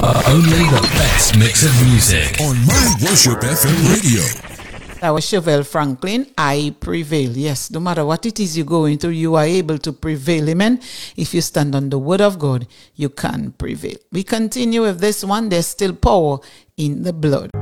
Only the best mix of music on My Worship FM radio. That was Chevelle Franklin, I Prevail. Yes, no matter what it is you're going through, you are able to prevail. Amen. If you stand on the word of God, you can prevail. We continue with this one. There's still power in the blood.